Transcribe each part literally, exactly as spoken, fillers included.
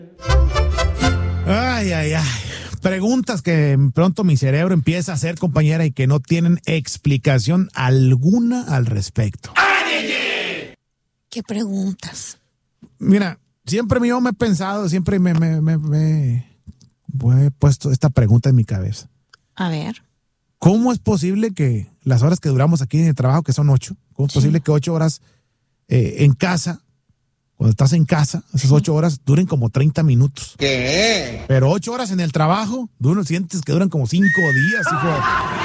Ay, ay, ay. Preguntas que pronto mi cerebro empieza a hacer, compañera, y que no tienen explicación alguna al respecto. ¿Qué preguntas? Mira, siempre yo me he pensado, siempre me, me, me, me he puesto esta pregunta en mi cabeza. A ver. ¿Cómo es posible que las horas que duramos aquí en el trabajo, que son ocho, cómo es sí. posible que ocho horas eh, en casa, cuando estás en casa, esas sí. ocho horas duren como treinta minutos? ¿Qué? Pero ocho horas en el trabajo, duran, sientes que duran como cinco días, hijo de...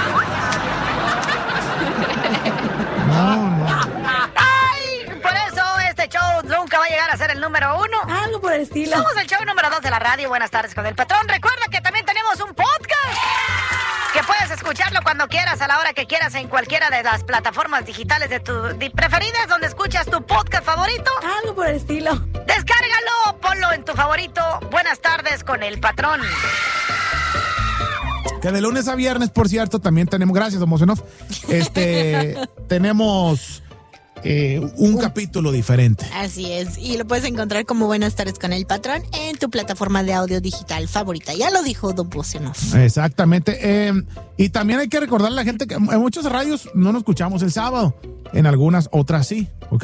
No, no. Nunca va a llegar a ser el número uno. Algo por el estilo. Somos el show número dos de la radio. Buenas tardes con el patrón. Recuerda que también tenemos un podcast que puedes escucharlo cuando quieras, a la hora que quieras, en cualquiera de las plataformas digitales de tu de preferidas, donde escuchas tu podcast favorito. Algo por el estilo. Descárgalo, ponlo en tu favorito. Buenas tardes con el patrón. Que de lunes a viernes, por cierto, también tenemos, gracias, don Mosenov, este, tenemos... Eh, un, un capítulo diferente. Así es, y lo puedes encontrar como Buenas tardes con el patrón en tu plataforma de audio digital favorita. Ya lo dijo don Bocenov. Exactamente. Eh, y también hay que recordarle a la gente que en muchas radios no nos escuchamos el sábado, en algunas otras sí, ¿ok?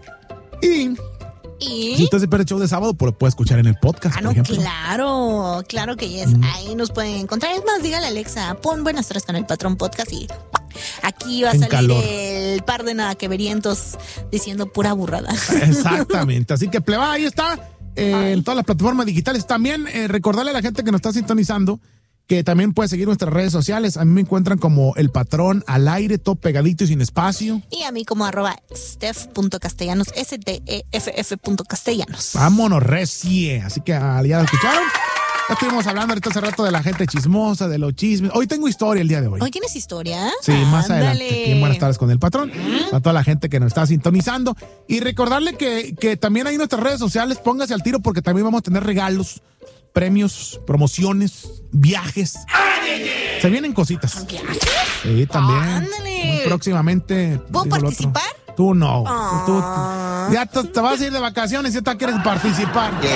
Y... ¿Y? Si usted se pierde el show de sábado, pues lo puede escuchar en el podcast, ah, no, por ejemplo. Claro, claro que yes. Mm. Ahí nos pueden encontrar. Es más, dígale a Alexa, pon Buenas tardes con el patrón podcast y aquí va a en salir calor. El par de nada que verientos diciendo pura burrada. Exactamente. Así que, pleba, ahí está. Eh, en todas las plataformas digitales. También eh, recordarle a la gente que nos está sintonizando que también puede seguir nuestras redes sociales. A mí me encuentran como El Patrón al aire, todo pegadito y sin espacio. Y a mí como arroba steph.castellanos, S T E F F punto castellanos. Vámonos, recie. Así que ya lo escucharon. Ya estuvimos hablando ahorita hace rato de la gente chismosa, de los chismes. Hoy tengo historia el día de hoy. ¿Hoy tienes historia? Sí, ah, más ándale. adelante. Aquí en Buenas tardes con el patrón. ¿Mm? A toda la gente que nos está sintonizando. Y recordarle que, que también ahí en nuestras redes sociales, póngase al tiro porque también vamos a tener regalos, premios, promociones, viajes. ¡Ándale! Se vienen cositas. ¿Viajes? Sí, también. Oh, ándale. Muy próximamente. ¿Puedo participar? Tú no. Oh. Tú, ya te, te vas a ir de vacaciones y tú quieres participar. ¿Qué?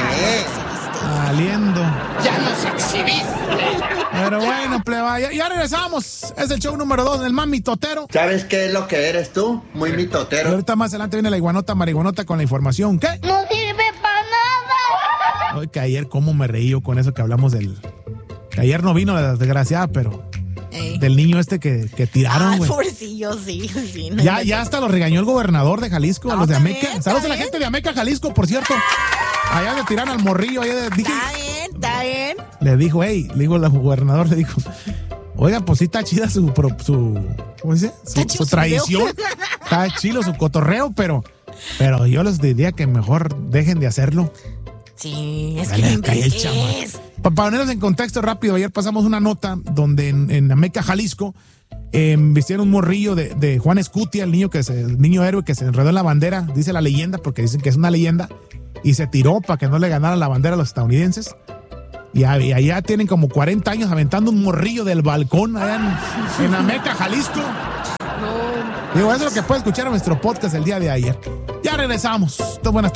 Saliendo. Ya nos exhibiste. Pero bueno, pleba, ya, ya regresamos. Es el show número dos, el más mitotero. ¿Sabes qué es lo que eres tú? Muy mitotero. Y ahorita más adelante viene la iguanota marihuanota con la información. ¿Qué? No sirve para nada. Oye, que ayer cómo me reí yo con eso que hablamos del... Que ayer no vino la desgraciada, pero... Ey. Del niño este que, que tiraron, güey. Ah, pobrecillo, sí, sí. No ya, ya hasta lo regañó el gobernador de Jalisco, no, a los de Ameca. Bien, saludos a la bien. gente de Ameca, Jalisco, por cierto. Allá le tiraron al morrillo. Allá de, dije, está bien, está bien. Le dijo, hey, le dijo el gobernador, le dijo, oiga, pues sí está chida su, su ¿cómo dice? Su, su tradición. Está chido su cotorreo, pero, pero yo les diría que mejor dejen de hacerlo. Sí, es Dale, que el es. Para ponernos en contexto rápido, ayer pasamos una nota donde en, en Ameca, Jalisco, eh, vistieron un morrillo de, de Juan Escutia, el niño que se, el niño héroe que se enredó en la bandera, dice la leyenda, porque dicen que es una leyenda, y se tiró para que no le ganara la bandera a los estadounidenses. Y, y allá tienen como cuarenta años aventando un morrillo del balcón allá en, en Ameca, Jalisco. No. Digo, eso es lo que puede escuchar en nuestro podcast el día de ayer. Ya regresamos. Entonces, buenas tardes.